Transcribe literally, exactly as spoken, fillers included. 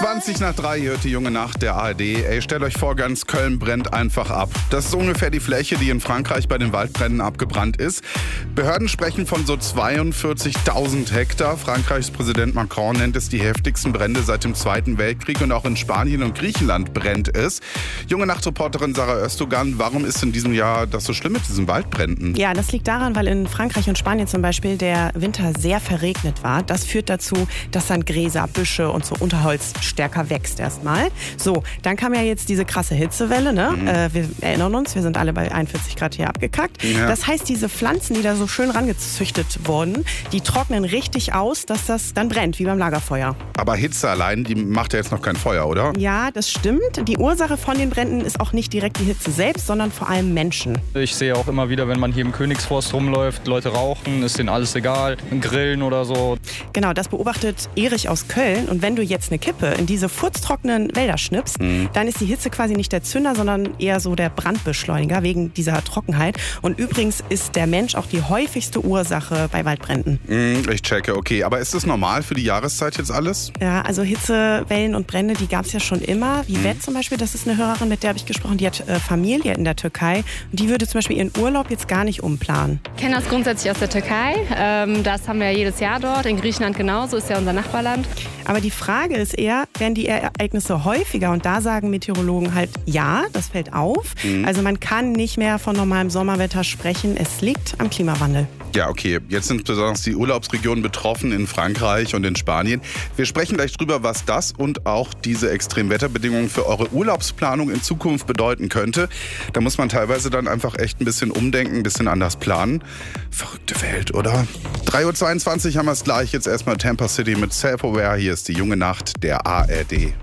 zwanzig nach drei hört die junge Nacht der A R D. Ey, stellt euch vor, ganz Köln brennt einfach ab. Das ist ungefähr die Fläche, die in Frankreich bei den Waldbränden abgebrannt ist. Behörden sprechen von so zweiundvierzigtausend Hektar. Frankreichs Präsident Macron nennt es die heftigsten Brände seit dem Zweiten Weltkrieg. Und auch in Spanien und Griechenland brennt es. Junge Nacht-Reporterin Sarah Özdogan, warum ist in diesem Jahr das so schlimm mit diesen Waldbränden? Ja, das liegt daran, weil in Frankreich und Spanien zum Beispiel der Winter sehr verregnet war. Das führt dazu, dass dann Gräser, Büsche und so Unterholz stärker wächst erstmal. So, dann kam ja jetzt diese krasse Hitzewelle. Ne? Mhm. Äh, wir erinnern uns, wir sind alle bei einundvierzig Grad hier abgekackt. Ja. Das heißt, diese Pflanzen, die da so schön rangezüchtet wurden, die trocknen richtig aus, dass das dann brennt, wie beim Lagerfeuer. Aber Hitze allein, die macht ja jetzt noch kein Feuer, oder? Ja, das stimmt. Die Ursache von den Bränden ist auch nicht direkt die Hitze selbst, sondern vor allem Menschen. Ich sehe auch immer wieder, wenn man hier im Königsforst rumläuft, Leute rauchen, ist denen alles egal, grillen oder so. Genau, das beobachtet Erich aus Köln. Und wenn du jetzt eine Kippe in diese furztrockenen Wälder schnippst, mhm. dann ist die Hitze quasi nicht der Zünder, sondern eher so der Brandbeschleuniger wegen dieser Trockenheit. Und übrigens ist der Mensch auch die häufigste Ursache bei Waldbränden. Mhm, ich checke, okay. Aber ist das normal für die Jahreszeit jetzt alles? Ja, also Hitzewellen und Brände, die gab es ja schon immer. Wie mhm. Wett zum Beispiel, das ist eine Hörerin, mit der habe ich gesprochen, die hat äh, Familie in der Türkei. Und die würde zum Beispiel ihren Urlaub jetzt gar nicht umplanen. Ich kenne das grundsätzlich aus der Türkei. Ähm, das haben wir ja jedes Jahr dort. In Griechenland genauso, ist ja unser Nachbarland. Aber die Frage ist eher, werden die Ereignisse häufiger? Und da sagen Meteorologen halt, ja, das fällt auf. Mhm. Also man kann nicht mehr von normalem Sommerwetter sprechen. Es liegt am Klimawandel. Ja, okay. Jetzt sind besonders die Urlaubsregionen betroffen in Frankreich und in Spanien. Wir sprechen gleich drüber, was das und auch diese Extremwetterbedingungen für eure Urlaubsplanung in Zukunft bedeuten könnte. Da muss man teilweise dann einfach echt ein bisschen umdenken, ein bisschen anders planen. Verrückte Welt, oder? drei Uhr zweiundzwanzig haben wir es gleich. Jetzt erstmal Tampa City mit Self-Aware. Hier ist die junge Nacht der A R D.